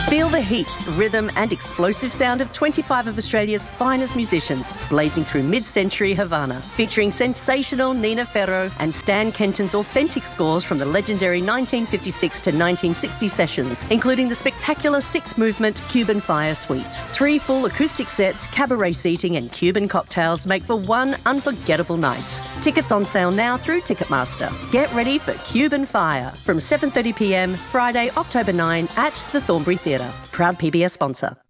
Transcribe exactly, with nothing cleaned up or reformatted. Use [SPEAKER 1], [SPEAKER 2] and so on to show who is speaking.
[SPEAKER 1] Feel the heat, rhythm and explosive sound of twenty-five of Australia's finest musicians blazing through mid-century Havana, featuring sensational Nina Ferro and Stan Kenton's authentic scores from the legendary nineteen fifty-six to nineteen sixty sessions, including the spectacular six-movement Cuban Fire Suite. Three full acoustic sets, cabaret seating and Cuban cocktails make for one unforgettable night. Tickets on sale now through Ticketmaster. Get ready for Cuban Fire from seven thirty p m Friday, October ninth at the Thornbury Theatre. Proud P B S sponsor.